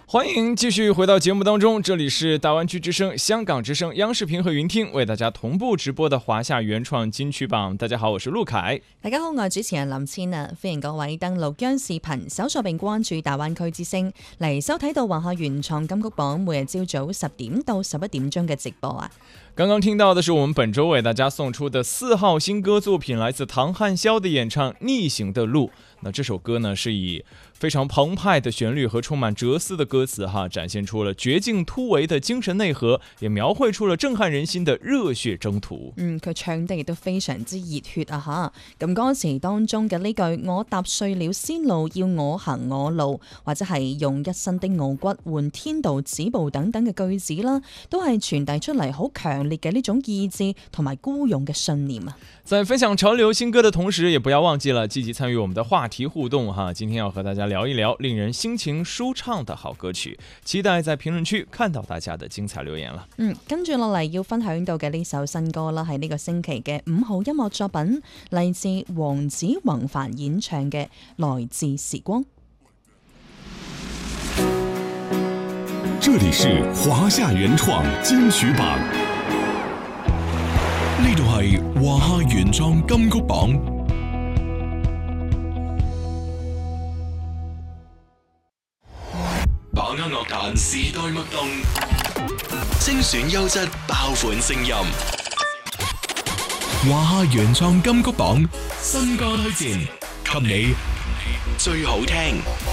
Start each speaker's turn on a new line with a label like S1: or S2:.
S1: 欢迎继续回到节目当中，这里是大湾区之声、香港之声、央视频和云聽為大家同步直播的華夏原創金曲榜。大家好，我是陸凱。
S2: 大家好，我係主持人林千啊，歡迎各位登錄央視頻搜索並關注大灣區之聲嚟收睇到華夏原創金曲榜每日朝早10點到11點鐘嘅直播啊。
S1: 剛剛聽到的是我們本周為大家送出的4號新歌作品，來自唐漢霄的演唱《逆行的路》。那這首歌呢，是以非常澎湃的旋律和充滿哲思的歌詞展現出了絕境突圍的精神內核，也描繪出了震撼人心的熱血征途。
S2: 佢唱得亦都非常之熱血啊吓。咁歌詞當中嘅呢句我踏碎了仙路，要我行我路，或者係用一身的傲骨換天道止步等等嘅句子啦，都係傳遞出嚟好強烈嘅呢種意志同埋孤勇嘅信念啊。
S1: 在分享潮流新歌的同時，也不要忘記了積極參與我們的話題互動哈。今天要和大家聊一聊令人心情舒暢的好歌曲，期待在評論區看到大家的精彩留言了。
S2: 跟住落嚟要分享到嘅呢首新歌啦，係呢個星期嘅5號音樂作品，嚟自黃子弘凡演唱嘅《來自時光》。
S3: 這裡是華夏原創金曲榜，呢度係華夏原創金曲榜。把握樂壇時代脈動，精選優質爆款聲音。華夏原創金曲榜新歌推薦，給你最好聽。